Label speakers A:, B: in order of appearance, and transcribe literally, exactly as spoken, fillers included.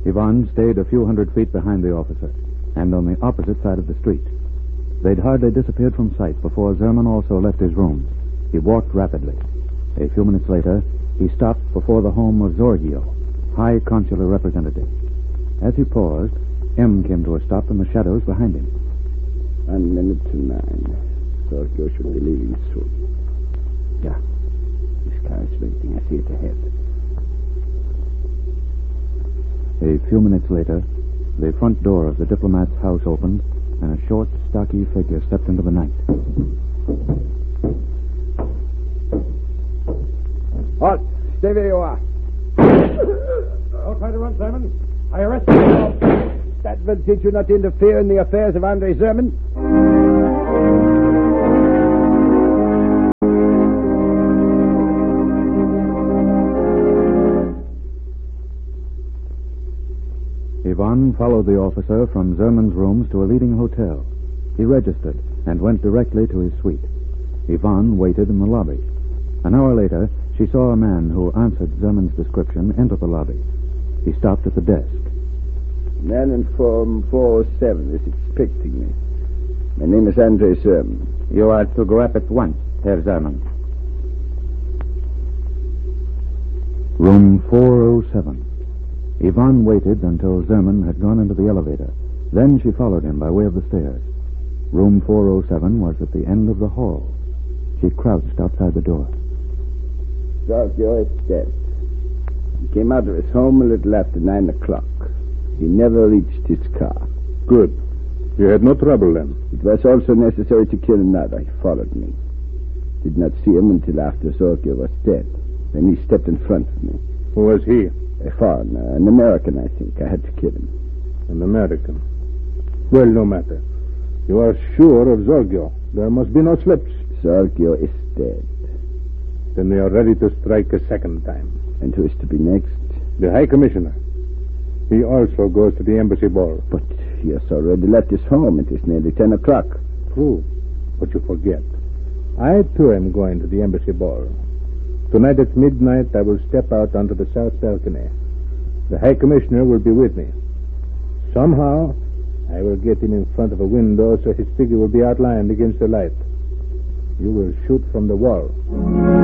A: Ivan stayed a few hundred feet behind the officer, and on the opposite side of the street. They'd hardly disappeared from sight before Zerman also left his room. He walked rapidly. A few minutes later, he stopped before the home of Zorgio, High Consular Representative. As he paused, M came to a stop in the shadows behind him.
B: One minute to nine. Zorgio should be leaving soon. Yeah. This car is waiting. I see it ahead.
A: A few minutes later, the front door of the diplomat's house opened, and a short, stocky figure stepped into the night.
B: Halt! Stay where you are.
C: Don't try to run, Simon. I arrest you.
B: That will teach you not to interfere in the affairs of Andre Zerman.
A: Ivan followed the officer from Zerman's rooms to a leading hotel. He registered and went directly to his suite. Ivan waited in the lobby. An hour later, she saw a man who answered Zerman's description enter the lobby. He stopped at the desk.
B: Man in form four oh seven is expecting me. My name is Andre Zerman.
A: You are to go up at once, Herr Zerman. Room four oh seven. Ivan waited until Zerman had gone into the elevator. Then she followed him by way of the stairs. Room four oh seven was at the end of the hall. She crouched outside the door.
B: Zorgio is dead. He came out of his home a little after nine o'clock. He never reached his car.
C: Good. You had no trouble then.
B: It was also necessary to kill another. He followed me. Did not see him until after Zorgio was dead. Then he stepped in front of me.
C: Who was he?
B: A foreigner, an American, I think. I had to kill him.
C: An American. Well, no matter. You are sure of Zorgio. There must be no slips.
B: Zorgio is dead.
C: Then they are ready to strike a second time.
B: And who is to be next?
C: The High Commissioner. He also goes to the embassy ball.
B: But he has already left his home. It is nearly ten o'clock.
C: True. But you forget. I, too, am going to the embassy ball. Tonight at midnight, I will step out onto the south balcony. The High Commissioner will be with me. Somehow, I will get him in front of a window so his figure will be outlined against the light. You will shoot from the wall.